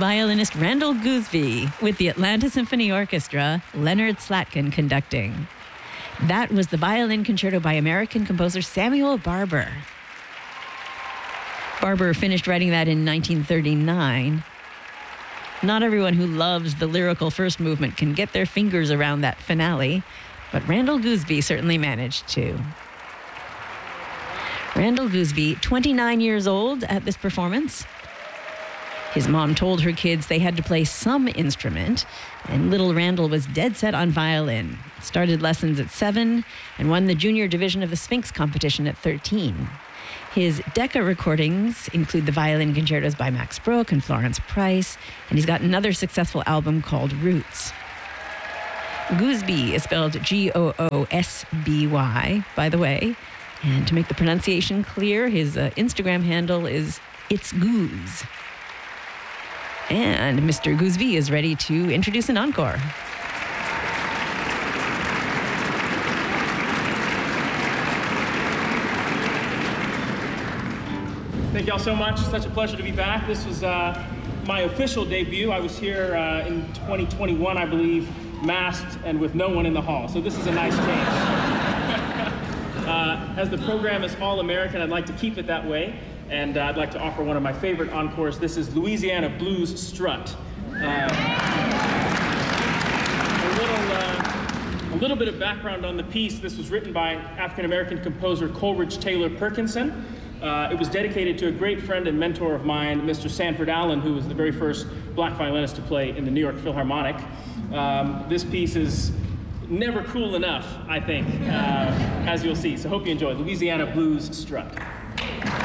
violinist Randall Gooseby with the Atlanta Symphony Orchestra, Leonard Slatkin conducting. That was the violin concerto by American composer Samuel Barber. Barber finished writing that in 1939. Not everyone who loves the lyrical first movement can get their fingers around that finale, but Randall Gooseby certainly managed to. Randall Gooseby, 29 years old at this performance. His mom told her kids they had to play some instrument, and little Randall was dead set on violin. Started lessons at 7 and won the junior division of the Sphinx competition at 13. His Decca recordings include the violin concertos by Max Bruch and Florence Price, and he's got another successful album called Roots. Gooseby is spelled Goosby, by the way. And to make the pronunciation clear, his Instagram handle is It's Goose. And Mr. Gooseby is ready to introduce an encore. Thank y'all so much. Such a pleasure to be back. This was my official debut. I was here in 2021, I believe, masked and with no one in the hall. So this is a nice change. As the program is all-American, I'd like to keep it that way. And I'd like to offer one of my favorite encores. This is Louisiana Blues Strut. A little bit of background on the piece. This was written by African-American composer Coleridge Taylor Perkinson. It was dedicated to a great friend and mentor of mine, Mr. Sanford Allen, who was the very first black violinist to play in the New York Philharmonic. This piece is never cool enough, I think, as you'll see. So hope you enjoy Louisiana Blues Strut.